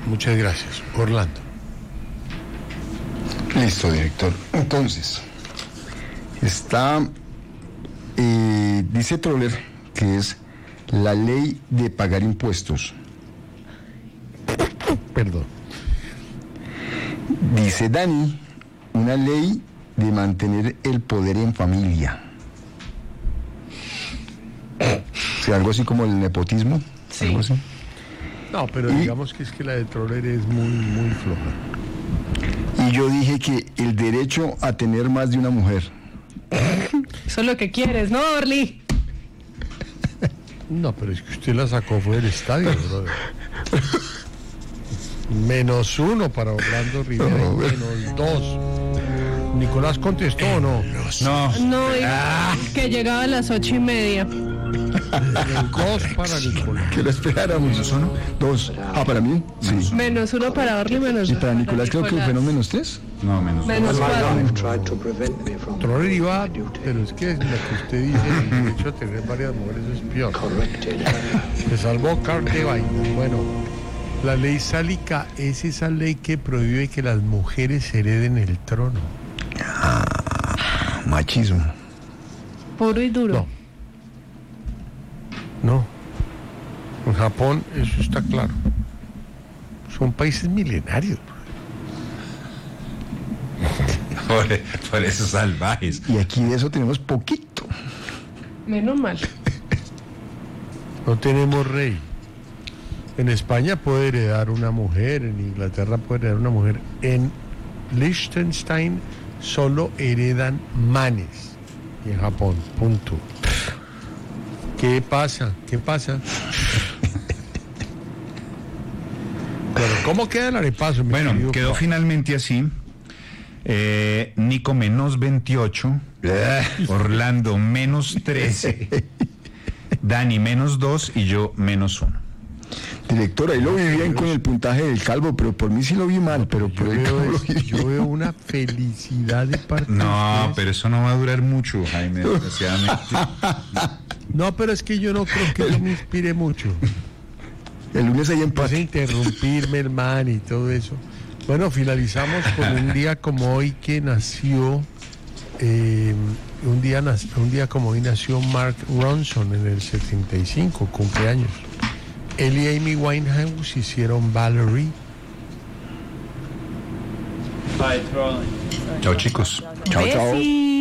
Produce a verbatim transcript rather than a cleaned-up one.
Muchas gracias. Orlando. Listo, director. Entonces, está, eh, dice Troller que es la ley de pagar impuestos. Perdón. Dice Dani, una ley de mantener el poder en familia. O sea, algo así como el nepotismo. Sí. Algo así. No, pero Y- digamos que es que la de Troller es muy, muy floja. Y yo dije que el derecho a tener más de una mujer. Eso es lo que quieres, ¿no, Orly? No, pero es que usted la sacó fue del estadio, brother. Menos uno para Orlando Rivera, No, y menos dos. ¿Nicolás contestó o no? No, No, y que llegaba a las ocho y media. Menos dos para Nicolás. Que lo esperáramos. ¿menos uno? Dos. Ah, para mí. Sí. Menos uno para Orly, menos Y dos para Nicolás creo que Nicolás. fueron menos tres. No, menos Menos dos. cuatro. Troller iba, pero es que lo que usted dice, el derecho a tener varias mujeres es peor. Se salvó Cartevay. Bueno, la ley sálica es esa ley que prohíbe que las mujeres hereden el trono. Machismo. Puro y duro. No. No. En Japón eso está claro. Son países milenarios. Por, por esos salvajes. Y aquí de eso tenemos poquito. Menos mal. No tenemos rey. En España puede heredar una mujer, en Inglaterra puede heredar una mujer. En Liechtenstein solo heredan manes. Y en Japón, punto. ¿Qué pasa? ¿Qué pasa? Pero ¿cómo queda el arepaso? mi Bueno, querido quedó Juan? finalmente así. Eh, Nico menos veintiocho, Orlando menos trece, Dani menos dos y yo menos uno. Director, ahí lo vi bien con el puntaje del calvo, pero por mí sí lo vi mal, pero por Yo el calvo veo, lo es- vi bien. yo veo una felicidad de parte de No, ustedes. pero eso no va a durar mucho, Jaime, desgraciadamente. No, pero es que yo no creo que eso me inspire mucho. El lunes hay Vas a empate. interrumpirme, hermano, y todo eso. Bueno, finalizamos con un día como hoy que nació, eh, un, día, nac- un día como hoy nació Mark Ronson en el setenta y cinco, cumpleaños. Él y Amy Winehouse hicieron Valerie. Chao, chicos. Chao, chao. Besi.